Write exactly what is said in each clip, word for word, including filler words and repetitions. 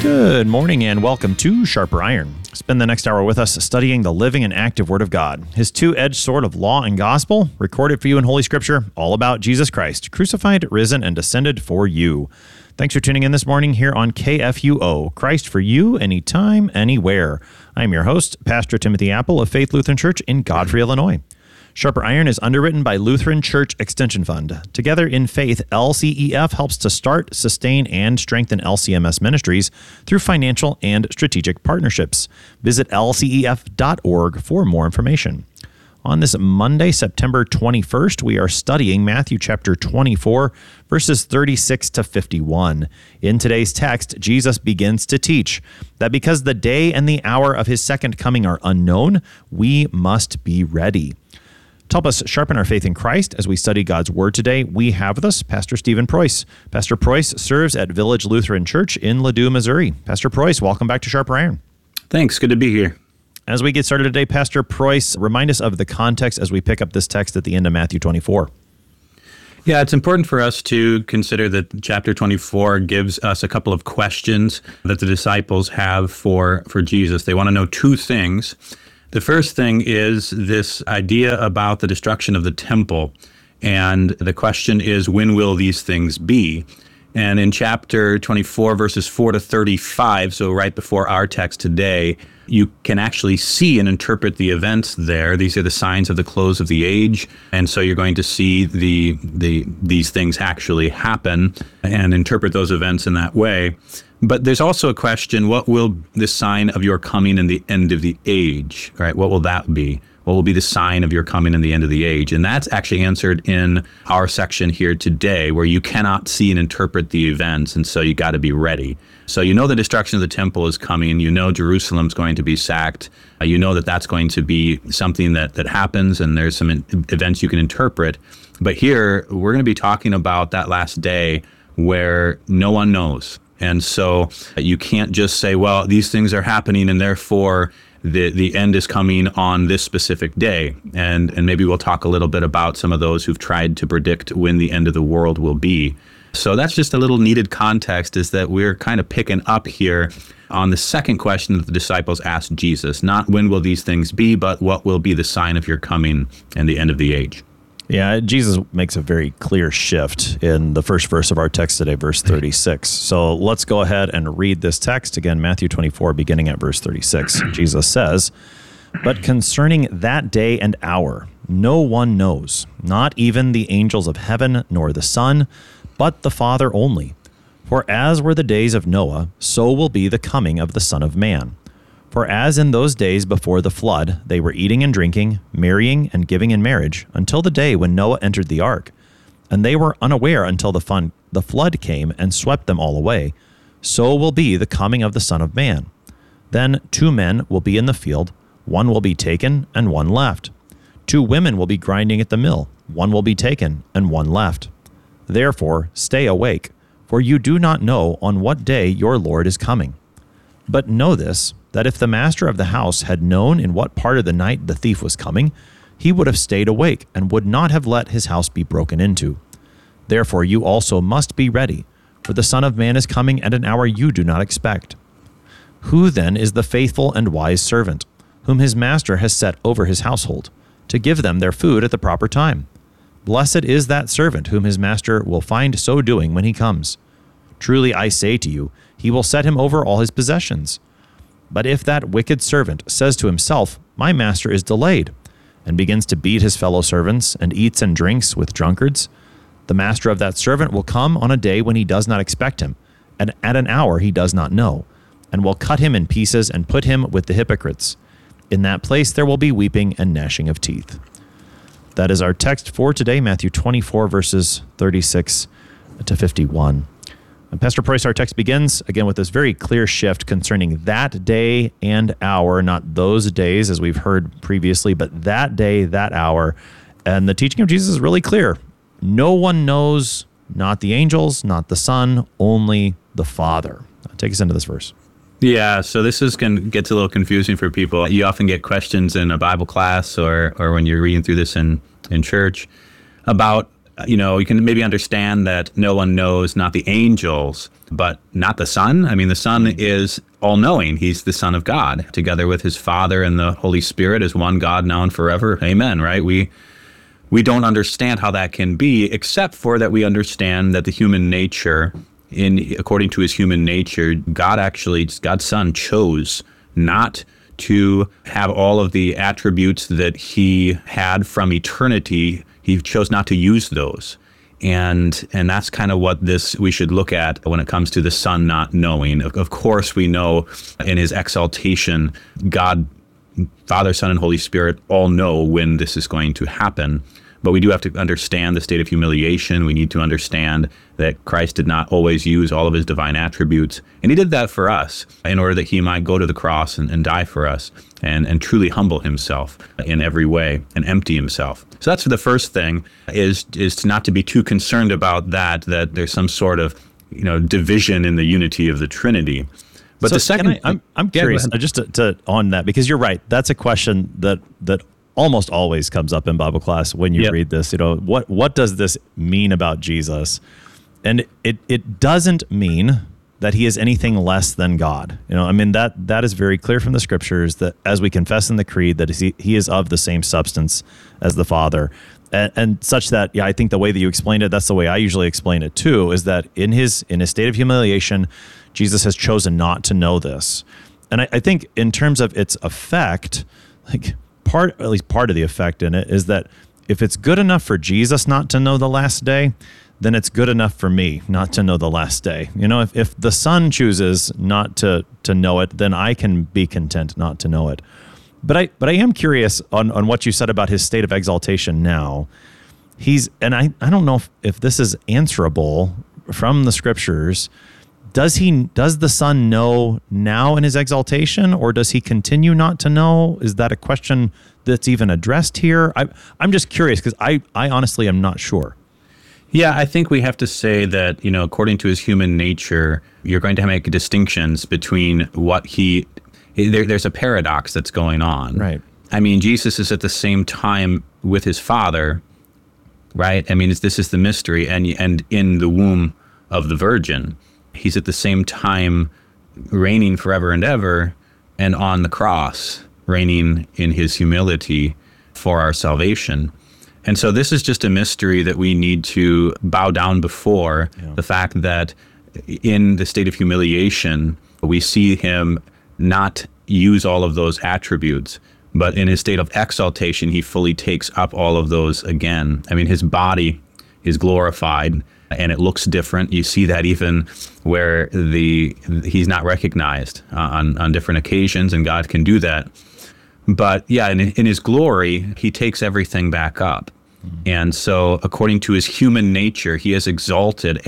Good morning and welcome to Sharper Iron. Spend the next hour with us studying the living and active Word of God, His two-edged sword of law and gospel, recorded for you in Holy Scripture, all about Jesus Christ, crucified, risen, and descended for you. Thanks for tuning in this morning here on K F U O, Christ for you, anytime, anywhere. I'm your host, Pastor Timothy Apple of Faith Lutheran Church in Godfrey, Illinois. Sharper Iron is underwritten by Lutheran Church Extension Fund. Together in Faith, L C E F helps to start, sustain, and strengthen L C M S ministries through financial and strategic partnerships. Visit L C E F dot org for more information. On this Monday, September twenty-first, we are studying Matthew chapter twenty-four, verses thirty-six to fifty-one. In today's text, Jesus begins to teach that because the day and the hour of his second coming are unknown, we must be ready. To help us sharpen our faith in Christ as we study God's Word today, we have with us Pastor Stephen Preuss. Pastor Preuss serves at Village Lutheran Church in Ladue, Missouri. Pastor Preuss, welcome back to Sharper Iron. Thanks. Good to be here. As we get started today, Pastor Preuss, remind us of the context as we pick up this text at the end of Matthew twenty-four. Yeah, it's important for us to consider that chapter twenty-four gives us a couple of questions that the disciples have for, for Jesus. They want to know two things. The first thing is this idea about the destruction of the temple. And the question is, when will these things be? And in chapter twenty-four, verses four to thirty-five, so right before our text today, you can actually see and interpret the events there. These are the signs of the close of the age. And so you're going to see the the these things actually happen and interpret those events in that way. But there's also a question, what will the sign of your coming and the end of the age, right? What will that be? What will be the sign of your coming and the end of the age? And that's actually answered in our section here today, where you cannot see and interpret the events, and so you got to be ready. So you know the destruction of the temple is coming. You know Jerusalem's going to be sacked. Uh, you know that that's going to be something that, that happens, and there's some in- events you can interpret. But here, we're going to be talking about that last day where no one knows. And so you can't just say, well, these things are happening and therefore the the end is coming on this specific day. And and maybe we'll talk a little bit about some of those who've tried to predict when the end of the world will be. So that's just a little needed context, is that we're kind of picking up here on the second question that the disciples asked Jesus. Not when will these things be, but what will be the sign of your coming and the end of the age. Yeah, Jesus makes a very clear shift in the first verse of our text today, verse thirty-six. So let's go ahead and read this text. Again, Matthew twenty-four, beginning at verse thirty-six. Jesus says, "But concerning that day and hour, no one knows, not even the angels of heaven, nor the Son, but the Father only. For as were the days of Noah, so will be the coming of the Son of Man. For as in those days before the flood, they were eating and drinking, marrying and giving in marriage, until the day when Noah entered the ark. And they were unaware until the, fun, the flood came and swept them all away. So will be the coming of the Son of Man. Then two men will be in the field, one will be taken and one left. Two women will be grinding at the mill, one will be taken and one left. Therefore stay awake, for you do not know on what day your Lord is coming. But know this, that if the master of the house had known in what part of the night the thief was coming, he would have stayed awake and would not have let his house be broken into. Therefore you also must be ready, for the Son of Man is coming at an hour you do not expect. Who then is the faithful and wise servant, whom his master has set over his household, to give them their food at the proper time? Blessed is that servant whom his master will find so doing when he comes. Truly I say to you, he will set him over all his possessions. But if that wicked servant says to himself, my master is delayed, and begins to beat his fellow servants, and eats and drinks with drunkards, the master of that servant will come on a day when he does not expect him, and at an hour he does not know, and will cut him in pieces and put him with the hypocrites. In that place there will be weeping and gnashing of teeth." That is our text for today, Matthew twenty-four, verses thirty-six to fifty-one. And Pastor Preuss, our text begins, again, with this very clear shift concerning that day and hour, not those days, as we've heard previously, but that day, that hour. And the teaching of Jesus is really clear. No one knows, not the angels, not the Son, only the Father. Take us into this verse. Yeah, so this is can gets a little confusing for people. You often get questions in a Bible class or or when you're reading through this in, in church about you know, you can maybe understand that no one knows, not the angels, but not the Son. I mean, the Son is all-knowing. He's the Son of God, together with his Father and the Holy Spirit as one God now and forever. Amen, right? We we don't understand how that can be, except for that we understand that the human nature, in according to his human nature, God actually, God's Son chose not to have all of the attributes that he had from eternity. He chose not to use those. And and that's kind of what this we should look at when it comes to the Son not knowing. Of, of course, we know in his exaltation, God, Father, Son, and Holy Spirit all know when this is going to happen. But we do have to understand the state of humiliation. We need to understand that Christ did not always use all of his divine attributes. And he did that for us in order that he might go to the cross and, and die for us and, and truly humble himself in every way and empty himself. So that's the first thing, is is to not to be too concerned about that, that there's some sort of, you know, division in the unity of the Trinity. But so the second, I, I'm, I'm yeah, curious just to, to on that, because you're right. That's a question that that almost always comes up in Bible class when you Yep. read this. You know, what what does this mean about Jesus? And it it doesn't mean that he is anything less than God. You know, I mean, that that is very clear from the scriptures, that as we confess in the creed, that he, he is of the same substance as the Father. And, and such that, yeah, I think the way that you explained it, that's the way I usually explain it too, is that in his in his state of humiliation, Jesus has chosen not to know this. And I, I think in terms of its effect, like part, at least part of the effect in it is that if it's good enough for Jesus not to know the last day, then it's good enough for me not to know the last day. You know, if, if the Son chooses not to to know it, then I can be content not to know it. But I but I am curious on, on what you said about his state of exaltation now. He's, and I, I don't know if, if this is answerable from the scriptures. Does he does the Son know now in his exaltation, or does he continue not to know? Is that a question that's even addressed here? I, I'm just curious, because I, I honestly am not sure. Yeah, I think we have to say that, you know, according to his human nature, you're going to make distinctions between what he, there, there's a paradox that's going on. Right. I mean, Jesus is at the same time with his Father, right? I mean, it's, this is the mystery, and and in the womb of the Virgin. He's at the same time reigning forever and ever, and on the cross, reigning in his humility for our salvation. And so this is just a mystery that we need to bow down before. Yeah. The fact that in the state of humiliation, we see him not use all of those attributes, but in his state of exaltation, he fully takes up all of those again. I mean, his body is glorified and it looks different. You see that even where the he's not recognized uh, on, on different occasions, and God can do that. But yeah, in, in his glory, he takes everything back up. Mm-hmm. And so according to his human nature, he has exalted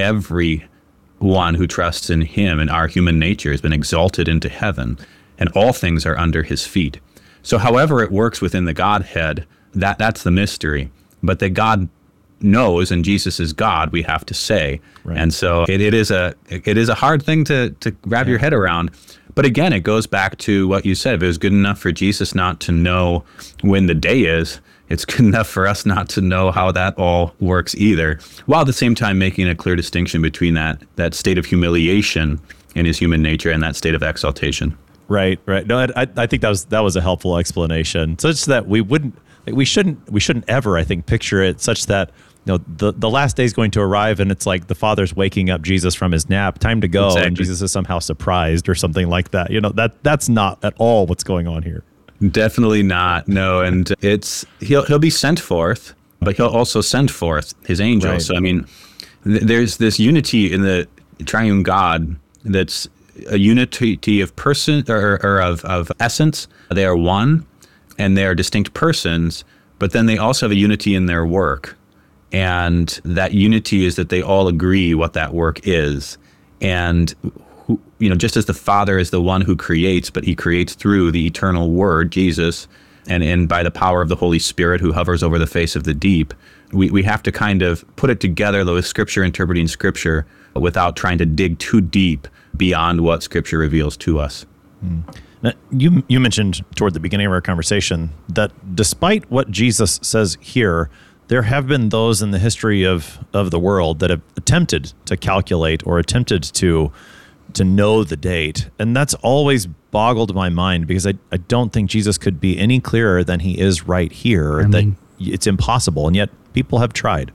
everyone who trusts in him, and our human nature has been exalted into heaven, and all things are under his feet. So however it works within the Godhead, that that's the mystery. But that God knows, and Jesus is God, we have to say. Right. And so it, it is a it is a hard thing to, to wrap yeah. your head around. But again, it goes back to what you said. If it was good enough for Jesus not to know when the day is, it's good enough for us not to know how that all works either, while at the same time making a clear distinction between that that state of humiliation in his human nature and that state of exaltation. Right, right. No, I, I think that was that was a helpful explanation, such that we wouldn't, like, we shouldn't, we shouldn't ever, I think, picture it such that, you know, the, the last day is going to arrive and it's like the Father's waking up Jesus from his nap, time to go, exactly. and Jesus is somehow surprised or something like that. You know, that that's not at all what's going on here. Definitely not. No, and it's he'll he'll be sent forth, but he'll also send forth his angels. Right. So I mean, th- there's this unity in the triune God that's a unity of person or, or of, of essence. They are one, and they are distinct persons, but then they also have a unity in their work. And that unity is that they all agree what that work is. And, who, you know, just as the Father is the one who creates, but he creates through the eternal Word, Jesus, and, and by the power of the Holy Spirit who hovers over the face of the deep, we, we have to kind of put it together, though, with Scripture interpreting Scripture without trying to dig too deep beyond what Scripture reveals to us. Mm. Now, you you mentioned toward the beginning of our conversation that despite what Jesus says here, there have been those in the history of, of the world that have attempted to calculate or attempted to to know the date. And that's always boggled my mind because I, I don't think Jesus could be any clearer than he is right here, I that mean, it's impossible. And yet people have tried.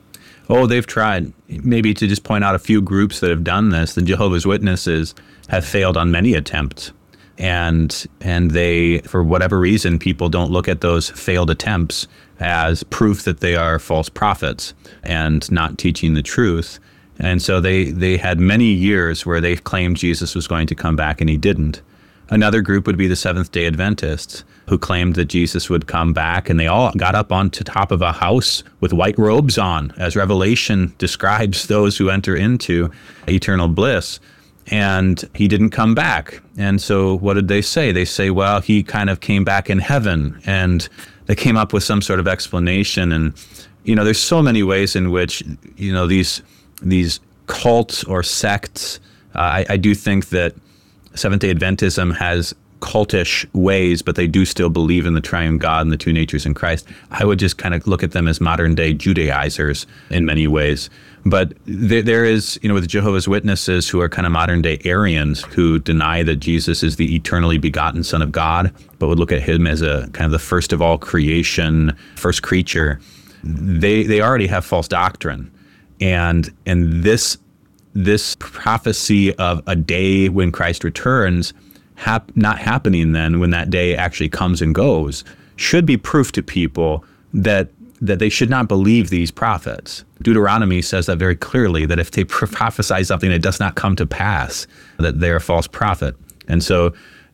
Oh, they've tried. Maybe to just point out a few groups that have done this, the Jehovah's Witnesses have failed on many attempts. And and they, for whatever reason, people don't look at those failed attempts as proof that they are false prophets and not teaching the truth. And so they, they had many years where they claimed Jesus was going to come back and he didn't. Another group would be the Seventh-day Adventists, who claimed that Jesus would come back, and they all got up on to top of a house with white robes on, as Revelation describes those who enter into eternal bliss. And he didn't come back. And so what did they say? They say, well, he kind of came back in heaven. And they came up with some sort of explanation. And, you know, there's so many ways in which, you know, these these cults or sects, uh, I, I do think that Seventh-day Adventism has cultish ways, but they do still believe in the triune God and the two natures in Christ. I would just kind of look at them as modern-day Judaizers in many ways. But there, there is, you know, with the Jehovah's Witnesses, who are kind of modern-day Arians, who deny that Jesus is the eternally begotten Son of God, but would look at him as a kind of the first of all creation, first creature. They they already have false doctrine. And and this this prophecy of a day when Christ returns, hap, not happening then when that day actually comes and goes, should be proof to people that that they should not believe these prophets. Deuteronomy says that very clearly, that if they prophesy something that does not come to pass, that they're a false prophet. And so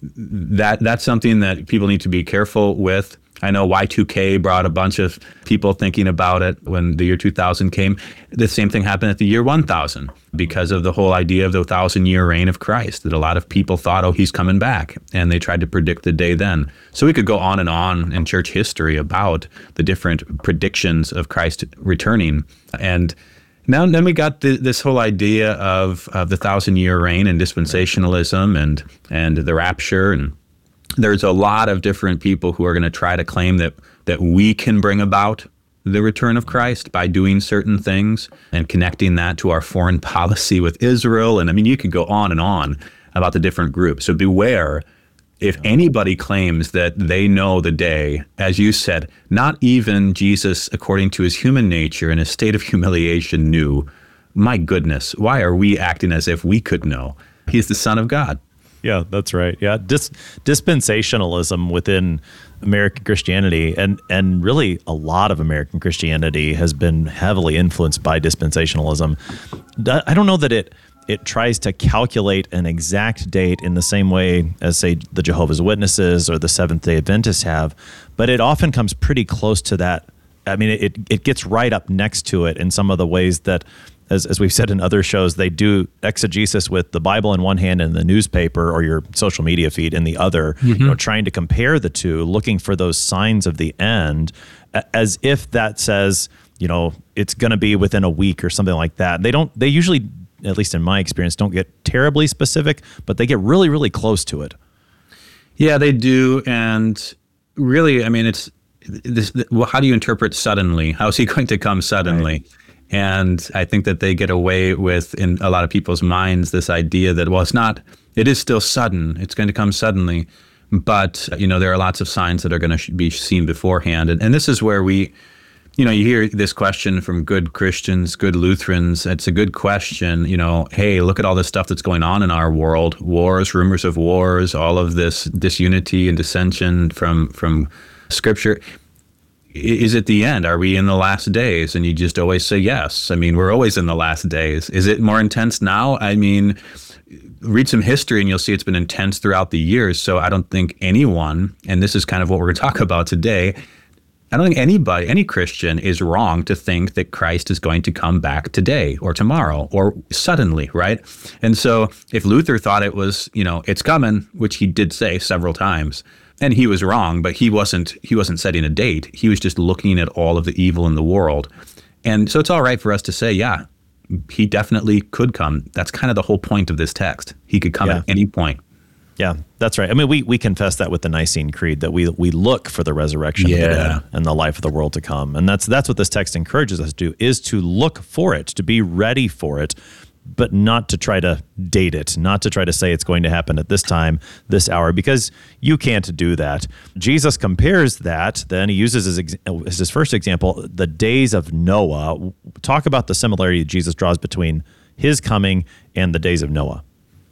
that that's something that people need to be careful with. I know Y two K brought a bunch of people thinking about it when the year two thousand came. The same thing happened at the year one thousand because of the whole idea of the thousand-year reign of Christ, that a lot of people thought, oh, he's coming back, and they tried to predict the day then. So we could go on and on in church history about the different predictions of Christ returning. And now then we got the, this whole idea of, of the thousand-year reign and dispensationalism and and the rapture, and there's a lot of different people who are going to try to claim that that we can bring about the return of Christ by doing certain things and connecting that to our foreign policy with Israel. And I mean, you could go on and on about the different groups. So beware if anybody claims that they know the day, as you said, not even Jesus, according to his human nature and his state of humiliation, knew. My goodness, why are we acting as if we could know? He's the Son of God. Yeah, that's right. Yeah, Dis- dispensationalism within American Christianity, and and really a lot of American Christianity has been heavily influenced by dispensationalism. I don't know that it it tries to calculate an exact date in the same way as, say, the Jehovah's Witnesses or the Seventh-day Adventists have, but it often comes pretty close to that. I mean, it it gets right up next to it in some of the ways that, As, as we've said in other shows, they do exegesis with the Bible in one hand and the newspaper or your social media feed in the other, mm-hmm. you know, trying to compare the two, looking for those signs of the end, as if that says, you know, it's going to be within a week or something like that. They don't, they usually, at least in my experience, don't get terribly specific, but they get really, really close to it. Yeah, they do. And really, I mean, it's this, well, how do you interpret suddenly? How is he going to come suddenly? Right. And I think that they get away with, in a lot of people's minds, this idea that, well, it's not, it is still sudden. It's going to come suddenly. But, you know, there are lots of signs that are going to be seen beforehand. And, and this is where we, you know, you hear this question from good Christians, good Lutherans. It's a good question, you know, hey, look at all this stuff that's going on in our world. Wars, rumors of wars, all of this disunity and dissension from from Scripture. Is it the end? Are we in the last days? And you just always say yes. I mean, we're always in the last days. Is it more intense now? I mean, read some history and you'll see it's been intense throughout the years. So I don't think anyone, and this is kind of what we're going to talk about today, I don't think anybody, any Christian is wrong to think that Christ is going to come back today or tomorrow or suddenly, right? And so if Luther thought it was, you know, it's coming, which he did say several times, and he was wrong, but he wasn't he wasn't setting a date. He was just looking at all of the evil in the world. And so it's all right for us to say, yeah, he definitely could come. That's kind of the whole point of this text. He could come yeah. at any point. Yeah, that's right. I mean, we we confess that with the Nicene Creed, that we we look for the resurrection Yeah. of the dead and the life of the world to come. And that's that's what this text encourages us to do, is to look for it, to be ready for it, but not to try to date it, not to try to say it's going to happen at this time, this hour, because you can't do that. Jesus compares that, then he uses as, ex- as his first example, the days of Noah. Talk about the similarity Jesus draws between his coming and the days of Noah.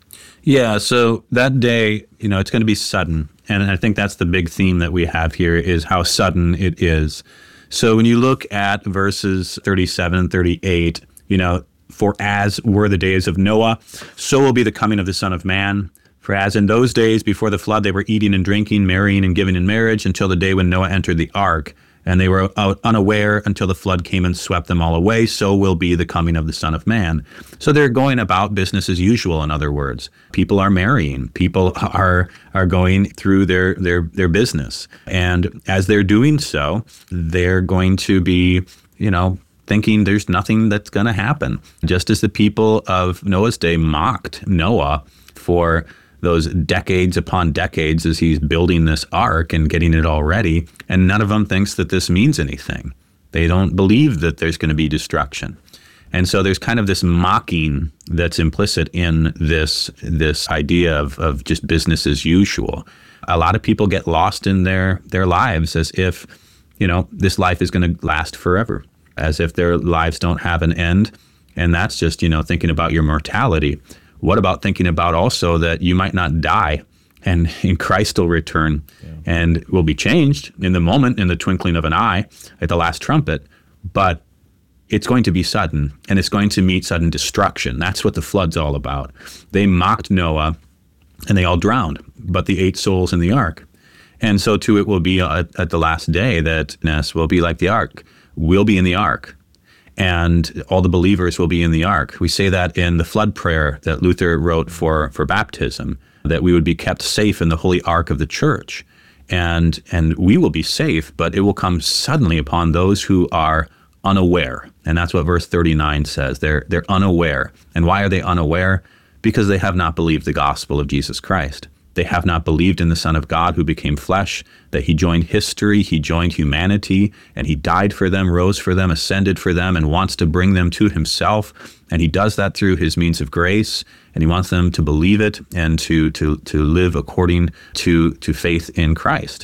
Yeah, so that day, you know, it's going to be sudden. And I think that's the big theme that we have here, is how sudden it is. So when you look at verses thirty-seven and thirty-eight, you know, for as were the days of Noah, so will be the coming of the Son of Man. For as in those days before the flood, they were eating and drinking, marrying and giving in marriage until the day when Noah entered the ark. And they were out unaware until the flood came and swept them all away. So will be the coming of the Son of Man. So they're going about business as usual, in other words. People are marrying. People are are going through their, their, their business. And as they're doing so, they're going to be, you know, thinking there's nothing that's going to happen. Just as the people of Noah's day mocked Noah for those decades upon decades as he's building this ark and getting it all ready, and none of them thinks that this means anything. They don't believe that there's going to be destruction. And so there's kind of this mocking that's implicit in this this idea of, of just business as usual. A lot of people get lost in their, their lives as if, you know, this life is going to last forever, as if their lives don't have an end. And that's just, you know, thinking about your mortality. What about thinking about also that you might not die, and in Christ will return, yeah. and will be changed in the moment, in the twinkling of an eye, at the last trumpet, but it's going to be sudden, and it's going to meet sudden destruction. That's what the flood's all about. They mocked Noah, and they all drowned, but the eight souls in the ark. And so too it will be at, at the last day that Ness will be like the ark. We'll be in the ark. And all the believers will be in the ark. We say that in the flood prayer that Luther wrote for, for baptism, that we would be kept safe in the holy ark of the church. And and we will be safe, but it will come suddenly upon those who are unaware. And that's what verse thirty-nine says. They're they're unaware. And why are they unaware? Because they have not believed the gospel of Jesus Christ. They have not believed in the Son of God who became flesh, that he joined history, he joined humanity, and he died for them, rose for them, ascended for them, and wants to bring them to himself. And he does that through his means of grace, and he wants them to believe it and to to to live according to to faith in Christ.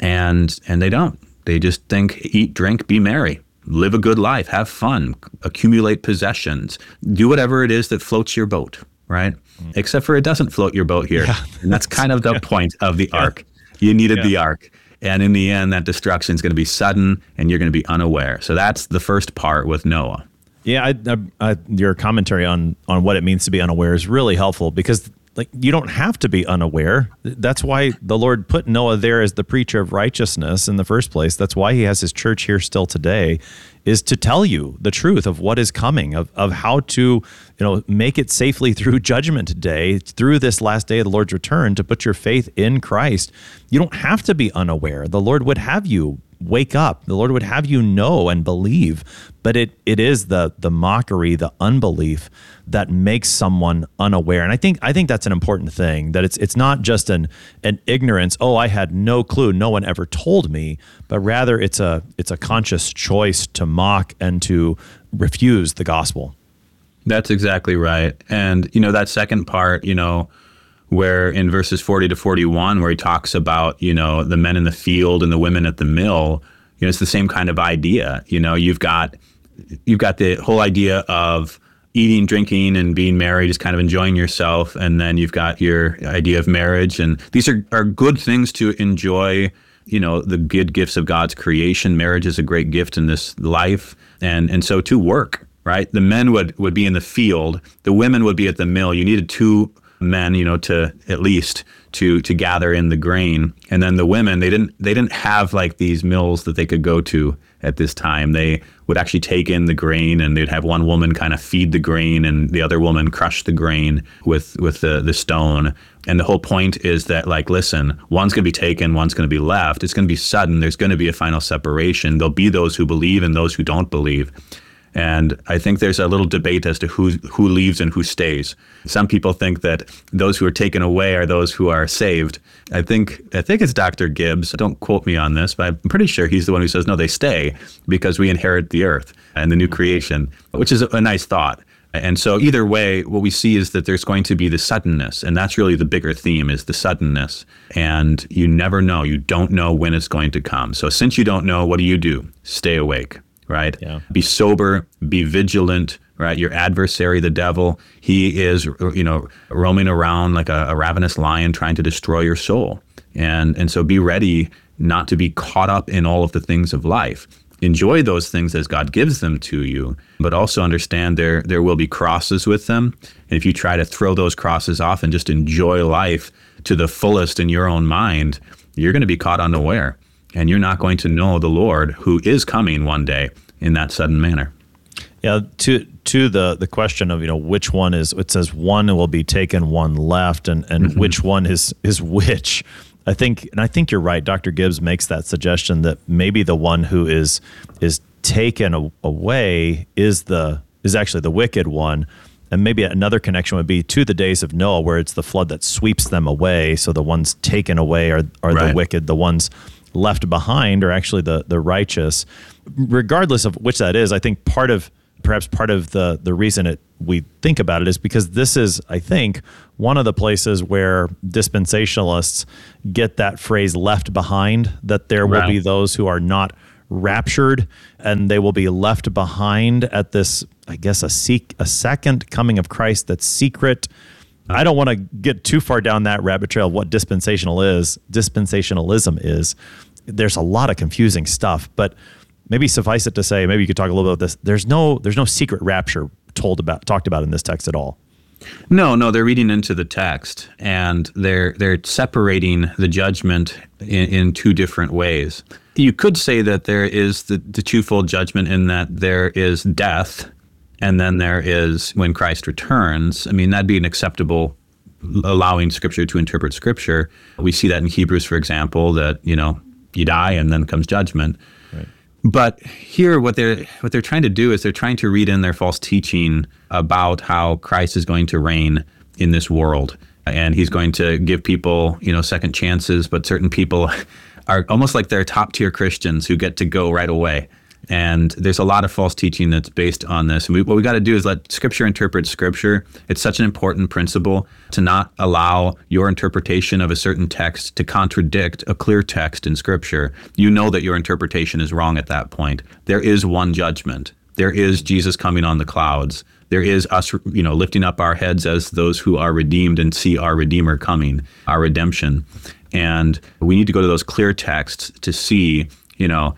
And and they don't. They just think, eat, drink, be merry. Live a good life, have fun, accumulate possessions, do whatever it is that floats your boat, right? Mm. Except for it doesn't float your boat here. Yeah. And that's kind of the yeah. point of the yeah. ark. You needed yeah. the ark. And in the end, that destruction is going to be sudden, and you're going to be unaware. So that's the first part with Noah. Yeah, I, I, I, your commentary on on what it means to be unaware is really helpful, because like you don't have to be unaware. That's why the Lord put Noah there as the preacher of righteousness in the first place. That's why he has his church here still today, is to tell you the truth of what is coming, of of how to, you know, make it safely through judgment day, through this last day of the Lord's return, to put your faith in Christ. You don't have to be unaware. The Lord would have you wake up. The Lord would have you know and believe. But it it is the the mockery, the unbelief that makes someone unaware. And I think I think that's an important thing, that it's it's not just an an ignorance, oh, I had no clue, no one ever told me, but rather it's a it's a conscious choice to mock and to refuse the gospel. That's exactly right. And you know, that second part, you know, where in verses forty to forty-one, where he talks about, you know, the men in the field and the women at the mill, you know, it's the same kind of idea. You know, you've got you've got the whole idea of eating, drinking, and being married, is kind of enjoying yourself. And then you've got your idea of marriage. And these are, are good things to enjoy, you know, the good gifts of God's creation. Marriage is a great gift in this life. And and so to work, right? The men would, would be in the field. The women would be at the mill. You needed two men, you know, to at least to to gather in the grain. And then the women, they didn't they didn't have like these mills that they could go to at this time. They would actually take in the grain, and they'd have one woman kind of feed the grain, and the other woman crush the grain with with the the stone. And the whole point is that, like, listen, one's going to be taken, one's going to be left. It's going to be sudden. There's going to be a final separation. There'll be those who believe and those who don't believe. And I think there's a little debate as to who who leaves and who stays. Some people think that those who are taken away are those who are saved. I think I think it's Doctor Gibbs. Don't quote me on this, but I'm pretty sure he's the one who says, no, they stay because we inherit the earth and the new creation, which is a, a nice thought. And so either way, what we see is that there's going to be the suddenness, and that's really the bigger theme, is the suddenness. And you never know. You don't know when it's going to come. So since you don't know, what do you do? Stay awake, right? Yeah. Be sober, be vigilant, right? Your adversary, the devil, he is, you know, roaming around like a, a ravenous lion trying to destroy your soul. And, and so be ready not to be caught up in all of the things of life. Enjoy those things as God gives them to you, but also understand there there will be crosses with them. And if you try to throw those crosses off and just enjoy life to the fullest in your own mind, you're going to be caught unaware, and you're not going to know the Lord who is coming one day in that sudden manner. Yeah, to to the the question of, you know, which one is, it says one will be taken, one left, and and mm-hmm. which one is is which. I think, and I think you're right. Doctor Gibbs makes that suggestion that maybe the one who is is taken a, away is the is actually the wicked one, and maybe another connection would be to the days of Noah, where it's the flood that sweeps them away. So the ones taken away are are Right. the wicked. The ones left behind are actually the the righteous. Regardless of which that is, I think part of perhaps part of the the reason it we think about it is because this is, I think, one of the places where dispensationalists get that phrase left behind, that there will Right. be those who are not raptured and they will be left behind at this, I guess, a seek a second coming of Christ that's secret. I don't want to get too far down that rabbit trail of what dispensational is, dispensationalism is. There's a lot of confusing stuff, but maybe suffice it to say, maybe you could talk a little bit about this. There's no there's no secret rapture told about talked about in this text at all. No, no, they're reading into the text, and they're they're separating the judgment in, in two different ways. You could say that there is the, the twofold judgment in that there is death, and then there is when Christ returns. I mean, that'd be an acceptable, allowing Scripture to interpret Scripture. We see that in Hebrews, for example, that, you know, you die and then comes judgment. Right. But here, what they're what they're trying to do is they're trying to read in their false teaching about how Christ is going to reign in this world, and he's going to give people, you know, second chances. But certain people are almost like they're top tier Christians who get to go right away. And there's a lot of false teaching that's based on this. And we, what we got to do is let Scripture interpret Scripture. It's such an important principle to not allow your interpretation of a certain text to contradict a clear text in Scripture. You know that your interpretation is wrong at that point. There is one judgment. There is Jesus coming on the clouds. There is us, you know, lifting up our heads as those who are redeemed and see our Redeemer coming, our redemption. And we need to go to those clear texts to see, you know,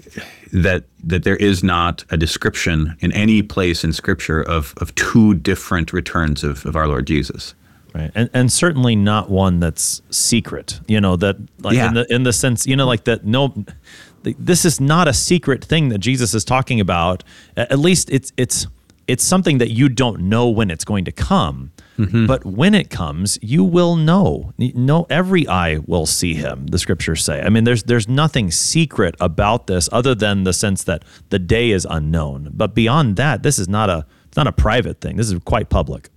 that that there is not a description in any place in Scripture of, of two different returns of, of our Lord Jesus. Right. And and certainly not one that's secret, you know, that like Yeah. in the in the sense, you know, like that, no, th- this is not a secret thing that Jesus is talking about. A- At least it's it's it's something that you don't know when it's going to come. Mm-hmm. But when it comes, you will know. No, every eye will see him, the Scriptures say. I mean, there's there's nothing secret about this other than the sense that the day is unknown. But beyond that, this is not a it's not a private thing. This is quite public.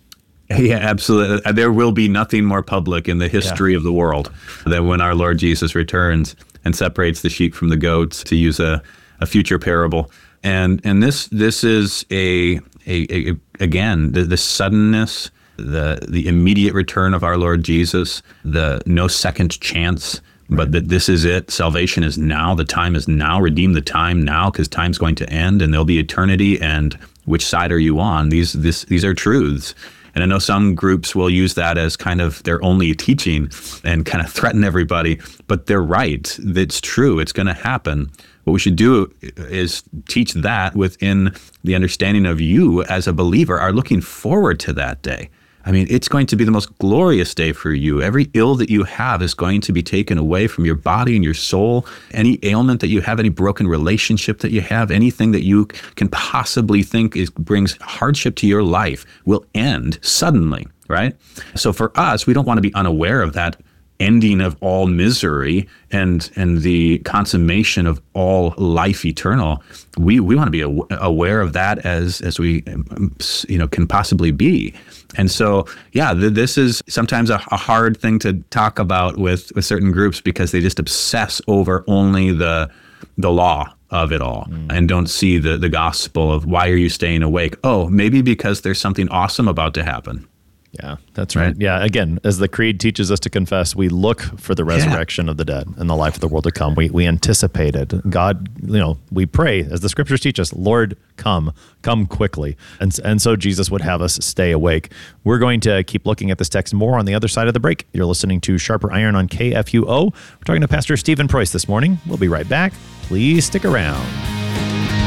Yeah, absolutely. There will be nothing more public in the history Yeah. of the world than when our Lord Jesus returns and separates the sheep from the goats, to use a, a future parable. And and this this is a a, a again the, the suddenness, the the immediate return of our Lord Jesus, the no second chance, but that this is it. Salvation is now. The time is now. Redeem the time now, because time's going to end, and there'll be eternity. And which side are you on? These this these are truths. And I know some groups will use that as kind of their only teaching and kind of threaten everybody, but they're right. It's true. It's going to happen. What we should do is teach that within the understanding of you as a believer are looking forward to that day. I mean, it's going to be the most glorious day for you. Every ill that you have is going to be taken away from your body and your soul. Any ailment that you have, any broken relationship that you have, anything that you can possibly think is brings hardship to your life will end suddenly, right? So for us, we don't want to be unaware of that ending of all misery and and the consummation of all life eternal, we we want to be aw- aware of that as as we you know can possibly be. And so, yeah, th- this is sometimes a, a hard thing to talk about with, with certain groups because they just obsess over only the the law of it all mm. and don't see the the gospel of why are you staying awake? Oh, maybe because there's something awesome about to happen. Yeah, that's right. right. Yeah, again, as the Creed teaches us to confess, we look for the resurrection yeah. of the dead and the life of the world to come. We we anticipate it. God, you know, we pray, as the scriptures teach us, Lord, come, come quickly. And, and so Jesus would have us stay awake. We're going to keep looking at this text more on the other side of the break. You're listening to Sharper Iron on K F U O. We're talking to Pastor Stephen Preuss this morning. We'll be right back. Please stick around.